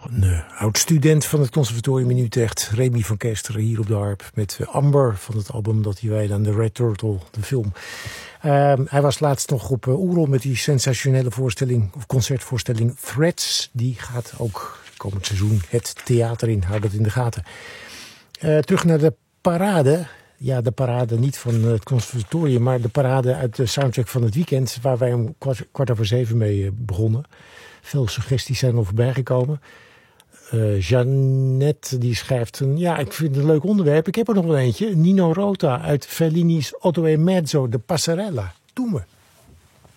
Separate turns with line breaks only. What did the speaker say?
Een oud-student van het conservatorium in Utrecht, Remy van Kesteren, hier op de harp met Amber van het album dat hij wijde aan The Red Turtle, de film. Hij was laatst nog op Oerol met die sensationele voorstelling of concertvoorstelling Threads. Die gaat ook komend seizoen het theater in, hou dat in de gaten. Terug naar de parade. Ja, de parade niet van het conservatorium, maar de parade uit de soundcheck van het weekend, waar wij om 6:15 mee begonnen. Veel suggesties zijn er voorbij gekomen. Jeannette die schrijft ik vind het een leuk onderwerp. Ik heb er nog wel eentje. Nino Rota uit Fellini's Otto e Mezzo, de Passarella. Doe me.